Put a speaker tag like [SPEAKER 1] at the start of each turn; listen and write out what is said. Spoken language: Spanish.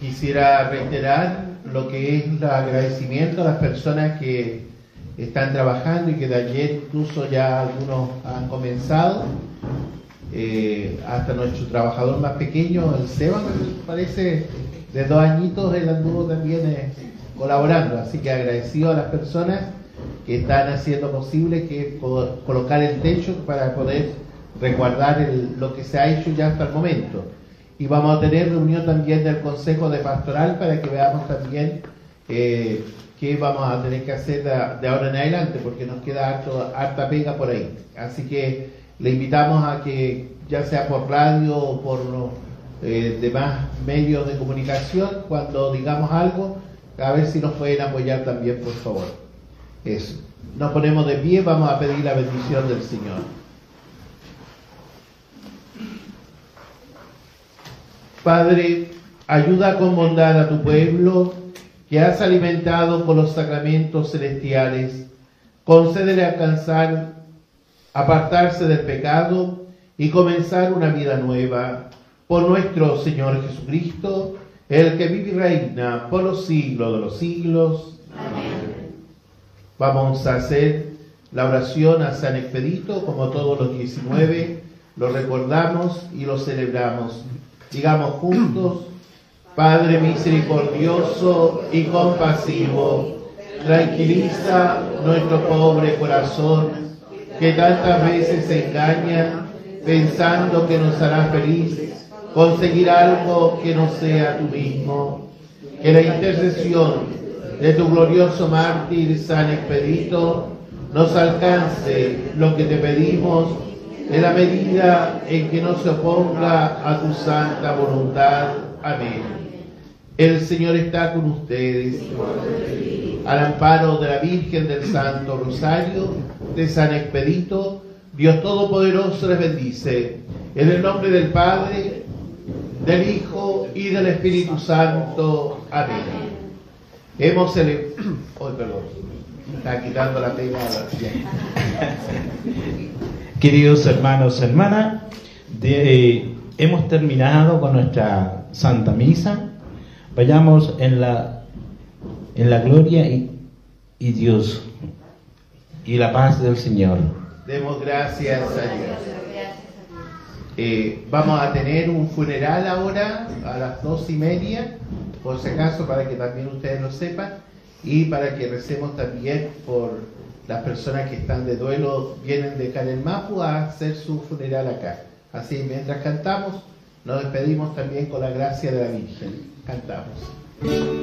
[SPEAKER 1] quisiera reiterar lo que es el agradecimiento a las personas que están trabajando y que de ayer incluso ya algunos han comenzado, hasta nuestro trabajador más pequeño, el Seba, me parece, de 2 añitos, él anduvo también colaborando, así que agradecido a las personas que están haciendo posible que colocar el techo para poder resguardar lo que se ha hecho ya hasta el momento. Y vamos a tener reunión también del Consejo de Pastoral para que veamos también qué vamos a tener que hacer de ahora en adelante, porque nos queda harta pega por ahí. Así que le invitamos a que, ya sea por radio o por los demás medios de comunicación, cuando digamos algo, a ver si nos pueden apoyar también, por favor. Eso. Nos ponemos de pie, vamos a pedir la bendición del Señor. Padre, ayuda con bondad a tu pueblo que has alimentado con los sacramentos celestiales. Concédele alcanzar, apartarse del pecado y comenzar una vida nueva. Por nuestro Señor Jesucristo, el que vive y reina por los siglos de los siglos. Amén. Vamos a hacer la oración a San Expedito, como todos los 19, lo recordamos y lo celebramos. Digamos juntos: Padre misericordioso y compasivo, tranquiliza nuestro pobre corazón, que tantas veces se engaña, pensando que nos hará feliz conseguir algo que no sea tú mismo. Que la intercesión de tu glorioso mártir San Expedito nos alcance lo que te pedimos, en la medida en que no se oponga a tu santa voluntad. Amén. El Señor está con ustedes. Al amparo de la Virgen del Santo Rosario de San Expedito, Dios Todopoderoso les bendice. En el nombre del Padre, del Hijo y del Espíritu Santo. Amén. Hemos celebrado... perdón. Está quitando la pega.
[SPEAKER 2] Queridos hermanos y hermanas, hemos terminado con nuestra Santa Misa. Vayamos en la gloria y Dios y la paz del Señor.
[SPEAKER 1] Demos gracias a Dios. Vamos a tener un funeral ahora a las 2:30, por si acaso, para que también ustedes lo sepan, y para que recemos también por las personas que están de duelo, vienen de Canelmapu a hacer su funeral acá. Así, mientras cantamos, nos despedimos también con la gracia de la Virgen. Cantamos.